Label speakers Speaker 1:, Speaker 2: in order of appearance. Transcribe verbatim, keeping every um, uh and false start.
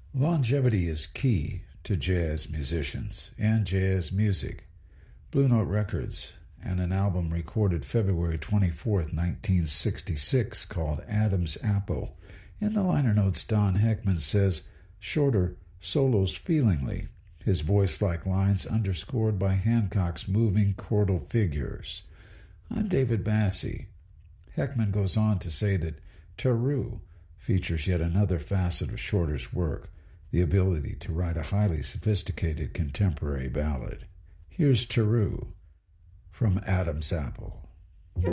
Speaker 1: Longevity is key to jazz musicians and jazz music. Blue Note Records and an album recorded February twenty-fourth, nineteen sixty-six called Adam's Apple. In the liner notes, Don Heckman says, Shorter solos feelingly, his voice-like lines underscored by Hancock's moving chordal figures. I'm David Bassie. Heckman goes on to say that Taru features yet another facet of Shorter's work, the ability to write a highly sophisticated contemporary ballad. Here's Taru from Adam's Apple.